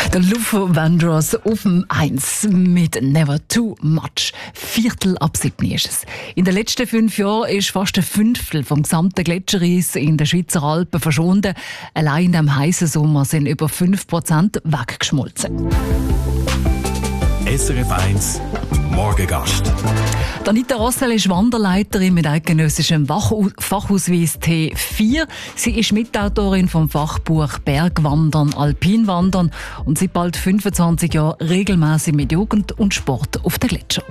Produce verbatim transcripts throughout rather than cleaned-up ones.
Der Lufo Vandross auf dem eins mit Never Too Much. Viertel ab sieben ist es. In den letzten fünf Jahren ist fast ein Fünftel vom gesamten Gletschereis in den Schweizer Alpen verschwunden. Allein in diesem heißen Sommer sind über fünf Prozent weggeschmolzen. S R F eins Morgengast. Anita Rossel ist Wanderleiterin mit eidgenössischem Fachausweis T vier. Sie ist Mitautorin vom Fachbuch Bergwandern, Alpinwandern und seit bald fünfundzwanzig Jahren regelmäßig mit Jugend und Sport auf den Gletscher.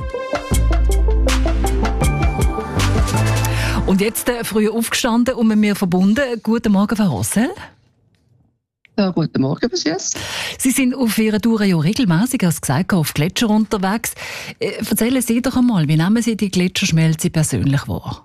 Und jetzt äh, früh aufgestanden und mit mir verbunden. Guten Morgen, Frau Rossel. Ja, guten Morgen, bis jetzt. Sie sind auf Ihrer Tour ja regelmäßig, als gesagt, auf Gletscher unterwegs. Äh, erzählen Sie doch einmal, wie nehmen Sie die Gletscherschmelze persönlich wahr?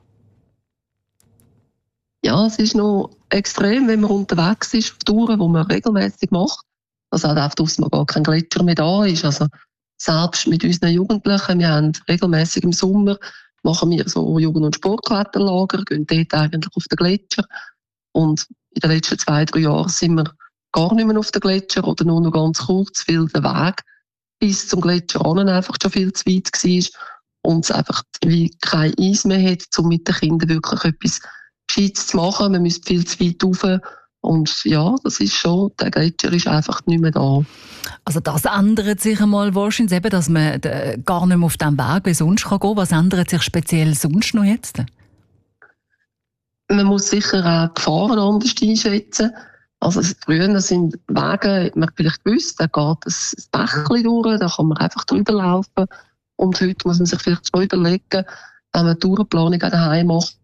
Ja, es ist noch extrem, wenn man unterwegs ist auf Touren, die man regelmäßig macht. Also halt auch draussen gar kein Gletscher mehr da ist. Also selbst mit unseren Jugendlichen, wir haben regelmäßig im Sommer machen wir so Jugend- und Sportkletterlager, gehen dort eigentlich auf den Gletscher. Und in den letzten zwei, drei Jahren sind wir gar nicht mehr auf den Gletscher oder nur noch ganz kurz, weil der Weg bis zum Gletscher an einfach schon viel zu weit war und es einfach wie kein Eis mehr hat, um mit den Kindern wirklich etwas Gescheites zu machen. Man müsste viel zu weit rauf. Und ja, das ist schon, der Gletscher ist einfach nicht mehr da. Also das ändert sich einmal wahrscheinlich eben, dass man gar nicht mehr auf diesem Weg wie sonst gehen kann. Was ändert sich speziell sonst noch jetzt? Man muss sicher auch die Gefahren anders einschätzen. Also früher sind Wege, hat man vielleicht gewusst, da geht ein Bächlein durch, da kann man einfach drüber laufen. Und heute muss man sich vielleicht schon überlegen, wenn man eine Tourenplanung daheim macht,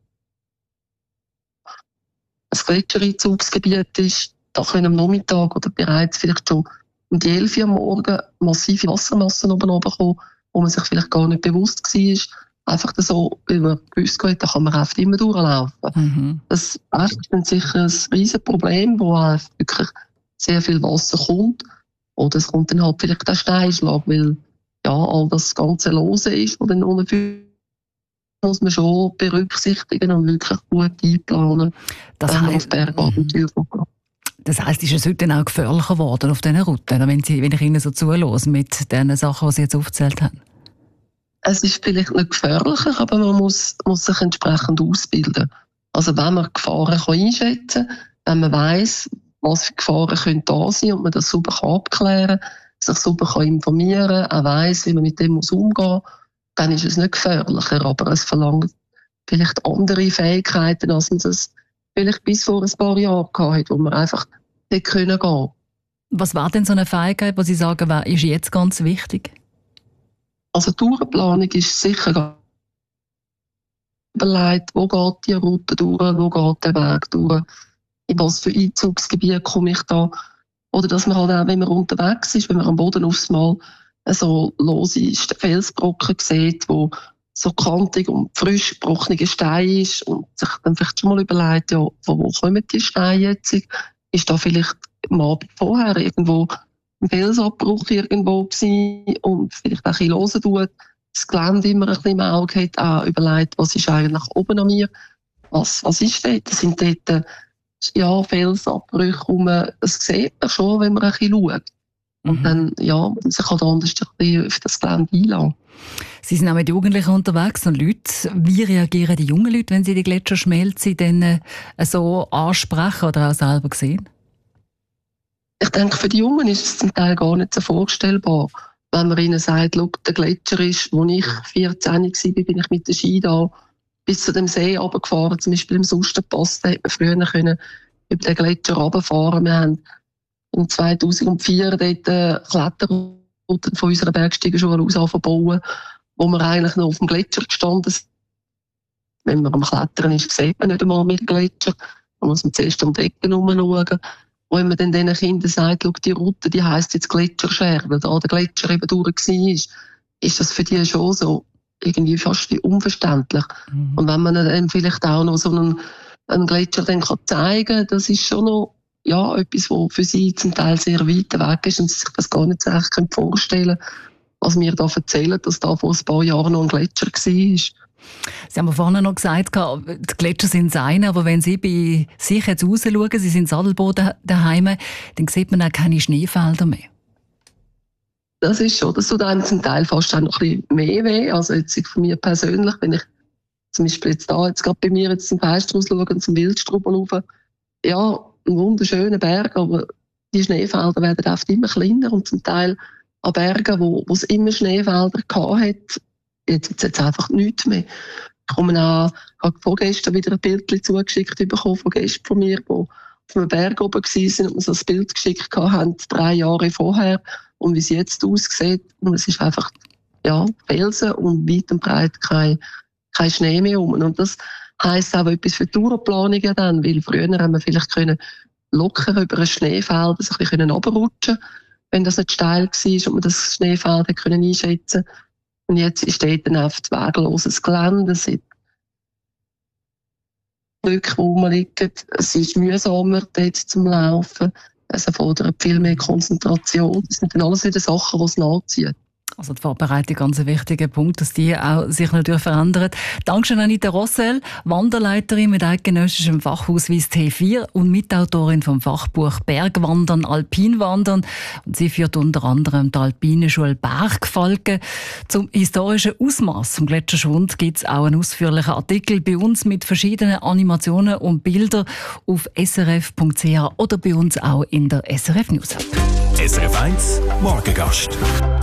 ein Gletschereinzugsgebiet ist, da können am Nachmittag oder bereits vielleicht schon um die elf Uhr am Morgen massive Wassermassen oben runterkommen, wo man sich vielleicht gar nicht bewusst war. Einfach so, weil man gewusst hat, da kann man einfach immer durchlaufen. Mhm. Das ist sicher ein riesen Problem, wo wirklich sehr viel Wasser kommt. Oder es kommt dann halt vielleicht der Steinschlag, weil ja, all das ganze Lose ist, was dann unten muss man schon berücksichtigen und wirklich gut einplanen, das wenn man heisst, auf Bergabenteuer geht. Das heisst, ist es heute dann auch gefährlicher geworden auf diesen Routen, wenn, Sie, wenn ich Ihnen so zuhöre mit den Sachen, die Sie jetzt aufgezählt haben? Es ist vielleicht nicht gefährlicher, aber man muss, muss sich entsprechend ausbilden. Also wenn man Gefahren kann einschätzen kann, wenn man weiss, was für Gefahren können da sein und man das sauber kann abklären kann, sich sauber kann informieren kann, auch weiss, wie man mit dem muss umgehen muss, dann ist es nicht gefährlicher, aber es verlangt vielleicht andere Fähigkeiten, als man das vielleicht bis vor ein paar Jahren hatte, wo man einfach nicht gehen konnte. Was war denn so eine Fähigkeit, die Sie sagen, ist jetzt ganz wichtig? Also die Tourenplanung ist sicher überlegt, wo geht die Route durch, wo geht der Weg durch, in was für Einzugsgebiet komme ich da. Oder dass man halt auch, wenn man unterwegs ist, wenn man am Boden aufs Mal so lose Felsbrocken sieht, wo so kantig und frisch gebrochene Stein ist und sich dann vielleicht schon mal überlegt, ja, von wo kommen die Steine jetzt? Ist da vielleicht am Abend vorher irgendwo ein Felsabbruch irgendwo gewesen und vielleicht auch ein bisschen hören tut, das Gelände immer ein bisschen im Auge hat, auch überlegt, was ist eigentlich oben an mir, was, was ist dort? Das sind dort ja, Felsabbrüche rum, das sieht man schon, wenn man ein bisschen schaut. Und mhm. dann, ja, muss man sich halt anders ein bisschen auf das Gelände einlassen. Sie sind auch mit Jugendlichen unterwegs und Leute. Wie reagieren die jungen Leute, wenn sie die Gletscherschmelze dann äh, so ansprechen oder auch selber sehen? Ich denke, für die Jungen ist es zum Teil gar nicht so vorstellbar. Wenn man ihnen sagt, schau, der Gletscher ist, als ich vierzehn war, bin ich mit der Ski da bis zu dem See runtergefahren, zum Beispiel im Susterpass. Da hätte man früher können über den Gletscher runterfahren. Wir haben im zweitausendvier dort eine Kletterroute von unserer Bergsteigerschule aus angefangen, wo wir eigentlich noch auf dem Gletscher gestanden sind. Wenn man am Klettern ist, sieht man nicht einmal mit dem Gletscher. Da muss man zuerst um die Ecke herumschauen. Und wenn man dann diesen Kindern sagt, schau, die Route, die heisst jetzt Gletscherscherben, weil da der Gletscher eben durch war, ist das für die schon so irgendwie fast wie unverständlich. Mhm. Und wenn man dann vielleicht auch noch so einen, einen Gletscher dann kann zeigen kann, das ist schon noch ja, etwas, was für sie zum Teil sehr weit weg ist und sie sich das gar nicht so recht vorstellen können, was wir da erzählen, dass da vor ein paar Jahren noch ein Gletscher war. Sie haben vorhin noch gesagt, die Gletscher sind das eine, aber wenn Sie bei sich jetzt rausschauen, Sie sind in Sadelboden daheim, dann sieht man auch keine Schneefelder mehr. Das ist schon, das tut einem zum Teil fast auch noch ein bisschen mehr weh. Also jetzt von mir persönlich, wenn ich zum Beispiel jetzt da, jetzt gerade bei mir jetzt zum Fenster rausschaue und zum Wildstrubel rauf, ja, ein wunderschöner Berg, aber die Schneefelder werden oft immer kleiner und zum Teil an Bergen, wo, wo es immer Schneefelder gehabt hat, jetzt ist jetzt einfach nichts mehr. Ich komme auch, ich habe vorgestern wieder ein Bild zugeschickt bekommen von Gästen von mir, die auf einem Berg oben waren und mir so ein Bild geschickt haben, drei Jahre vorher, und wie es jetzt aussieht. Und es ist einfach, ja, Felsen und weit und breit kein, kein Schnee mehr rum. Und das heisst auch etwas für die Tourenplanungen dann, weil früher haben wir vielleicht können locker über ein Schneefeld sich ein bisschen runterrutschen, wenn das nicht steil war und man das Schneefeld können einschätzen konnte. Und jetzt ist dort dann einfach wegloses Gelände. Es sind Blöcke, wo man liegt. Es ist mühsamer dort zum Laufen. Es erfordert viel mehr Konzentration. Das sind dann alles wieder Sachen, die es nachziehen. Also die Vorbereitung, ganz ein wichtiger Punkt, dass die auch sich natürlich verändert. Dankeschön Anita Rossel, Wanderleiterin mit eidgenössischem Fachausweis T vier und Mitautorin vom Fachbuch Bergwandern, Alpinwandern. Und sie führt unter anderem die Alpine-Schule Bergfalken. Zum historischen Ausmaß zum Gletscherschwund gibt es auch einen ausführlichen Artikel bei uns mit verschiedenen Animationen und Bildern auf s r f punkt c h oder bei uns auch in der S R F News App. S R F eins Morgengast.